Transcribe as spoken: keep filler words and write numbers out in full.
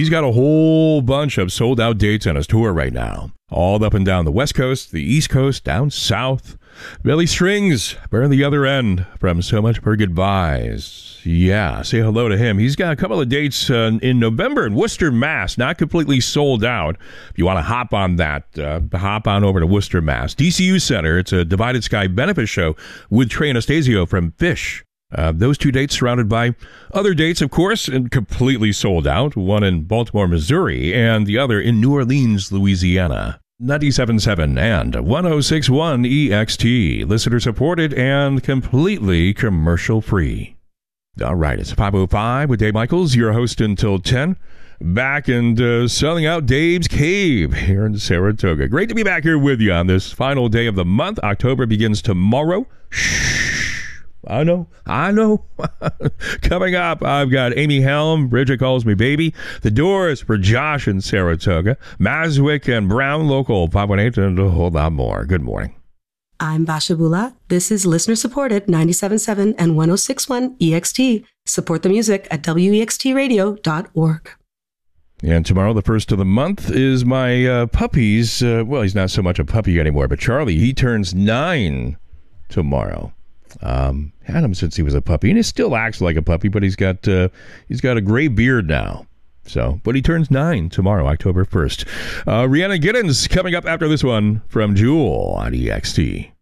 he's got a whole bunch of sold-out dates on his tour right now. All up and down the West Coast, the East Coast, down south. Billy Strings, burn the other end from So Much for Goodbyes. Yeah, say hello to him. He's got a couple of dates uh, in November in Worcester, Mass. Not completely sold out. If you want to hop on that, uh, hop on over to Worcester, Mass. D C U Center, it's a Divided Sky benefit show with Trey Anastasio from Fish. Uh, those two dates surrounded by other dates, of course, and completely sold out. One in Baltimore, Missouri, and the other in New Orleans, Louisiana. ninety-seven point seven and one oh six point one E X T. Listener supported and completely commercial free. All right, it's five oh five with Dave Michaels, your host until ten. Back and uh, selling out Dave's Cave here in Saratoga. Great to be back here with you on this final day of the month. October begins tomorrow. Shh. I know, I know. Coming up, I've got Amy Helm, Bridget Calls Me Baby, The Doors for Josh in Saratoga, Maswick and Brown Local five one eight, and a whole lot more. Good morning. I'm Basha Bula. This is listener-supported ninety-seven point seven and one oh six point one E X T. Support the music at W E X T radio dot org. And tomorrow, the first of the month, is my uh, puppy's, uh, well, he's not so much a puppy anymore, but Charlie, he turns nine tomorrow. Um, had him since he was a puppy, and he still acts like a puppy, but he's got uh, he's got a gray beard now. So, but he turns nine tomorrow, October first. Uh, Rhiannon Giddens coming up after this one from Jewel on E X T.